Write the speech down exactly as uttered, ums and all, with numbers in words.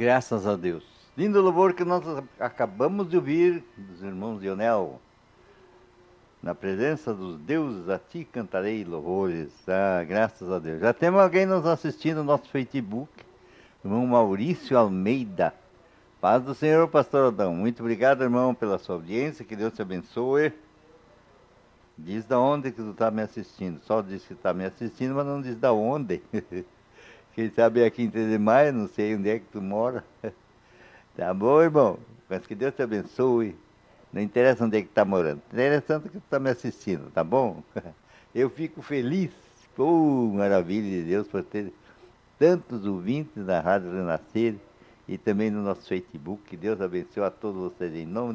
Graças a Deus. Lindo louvor que nós acabamos de ouvir dos irmãos Dionel. Na presença dos deuses, a ti cantarei louvores. Ah, graças a Deus. Já temos alguém nos assistindo no nosso Facebook. Irmão Maurício Almeida. Paz do Senhor, pastor Adão. Muito obrigado, irmão, pela sua audiência. Que Deus te abençoe. Diz da onde que tu está me assistindo. Só diz que está me assistindo, mas não diz da onde. Quem sabe é aqui em Três de Maio, não sei onde é que tu mora. Tá bom, irmão? Mas que Deus te abençoe. Não interessa onde é que tu está morando. Interessante que tu está me assistindo, tá bom? Eu fico feliz. Oh, maravilha de Deus por ter tantos ouvintes da Rádio Renascer e também no nosso Facebook. Que Deus abençoe a todos vocês em nome